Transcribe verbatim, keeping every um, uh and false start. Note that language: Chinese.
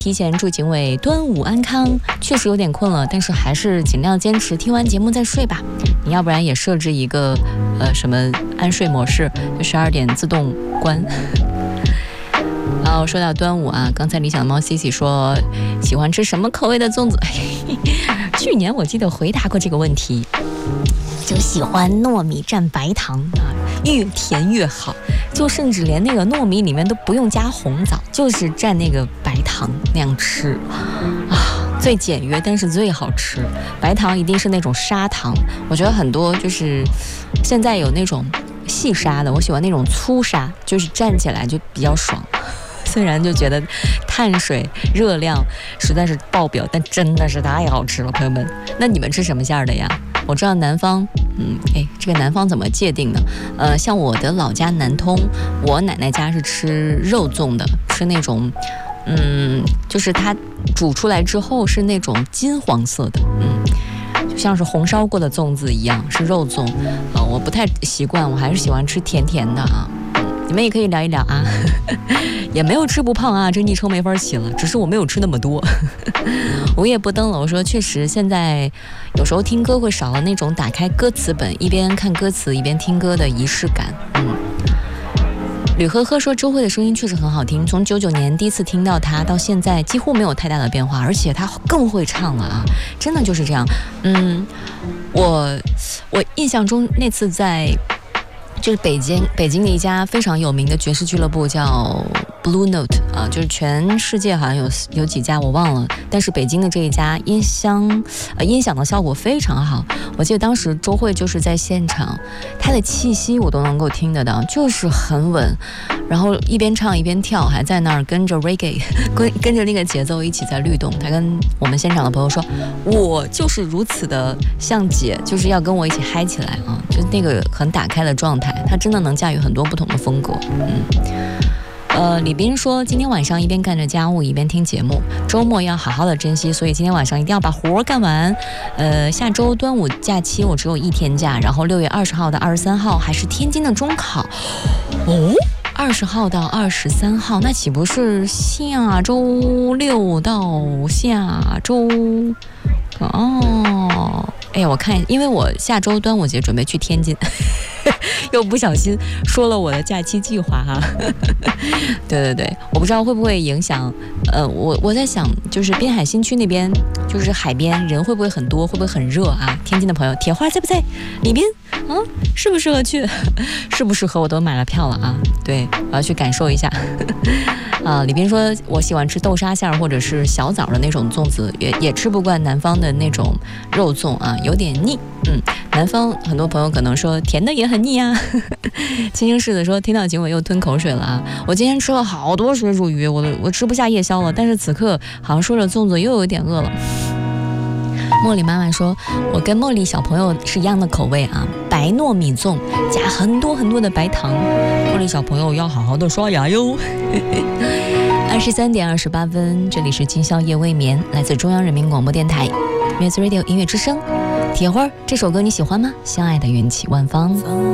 提前祝警卫端午安康，确实有点困了，但是还是尽量坚持，听完节目再睡吧。你要不然也设置一个呃什么安睡模式，就十二点自动关。然后说到端午啊，刚才理想的猫 C C 说喜欢吃什么口味的粽子？去年我记得回答过这个问题，就喜欢糯米蘸白糖啊，越甜越好。就甚至连那个糯米里面都不用加红枣，就是蘸那个白糖那样吃啊，最简约但是最好吃。白糖一定是那种砂糖，我觉得很多就是现在有那种细砂的，我喜欢那种粗砂，就是蘸起来就比较爽。虽然就觉得碳水热量实在是爆表，但真的是太好吃了，朋友们。那你们吃什么馅儿的呀？我知道南方，嗯，哎，这个南方怎么界定呢？呃，像我的老家南通，我奶奶家是吃肉粽的，吃那种，嗯，就是它煮出来之后是那种金黄色的，嗯，就像是红烧过的粽子一样，是肉粽。呃，我不太习惯，我还是喜欢吃甜甜的啊。你们也可以聊一聊啊，也没有吃不胖啊，这昵称没法起了，只是我没有吃那么多。午夜不灯了，我说确实现在有时候听歌会少了那种打开歌词本一边看歌词一边听歌的仪式感。嗯，吕呵呵说周蕙的声音确实很好听，从九九年第一次听到她到现在几乎没有太大的变化，而且她更会唱了啊，真的就是这样。嗯，我我印象中那次在就是北京北京的一家非常有名的爵士俱乐部叫 Blue Note 啊，就是全世界好像有有几家我忘了，但是北京的这一家音箱呃音响的效果非常好。我记得当时周蕙就是在现场，她的气息我都能够听得到，就是很稳，然后一边唱一边跳，还在那儿跟着 reggae 跟跟着那个节奏一起在律动。她跟我们现场的朋友说，我就是如此的像姐，就是要跟我一起嗨起来啊，就是那个很打开的状态。他真的能驾驭很多不同的风格。嗯，呃，李斌说今天晚上一边干着家务一边听节目，周末要好好的珍惜，所以今天晚上一定要把活干完。呃，下周端午假期我只有一天假，然后六月二十号到二十三号还是天津的中考。哦，二十号到二十三号，那岂不是下周六到下周？哦。哎呀，我看，因为我下周端午节准备去天津，又不小心说了我的假期计划哈。对对对，我不知道会不会影响。呃，我我在想，就是滨海新区那边，就是海边人会不会很多，会不会很热啊？天津的朋友，铁花在不在？李斌，嗯，适不适合去？适不适合我都买了票了啊。对，我要去感受一下。啊，李斌说我喜欢吃豆沙馅或者是小枣的那种粽子，也也吃不惯南方的那种肉粽啊，有点腻。嗯，南方很多朋友可能说甜的也很腻啊。青青柿子说听到警卫又吞口水了啊！我今天吃了好多水煮鱼，我我吃不下夜宵了，但是此刻好像说着粽子又有点饿了。茉莉妈妈说我跟茉莉小朋友是一样的口味啊，白糯米粽加很多很多的白糖，茉莉小朋友要好好的刷牙哟。二十三点二十八分，这里是今宵夜未眠，来自中央人民广播电台 Music Radio 音乐之声。铁花这首歌你喜欢吗？相爱的缘起万方。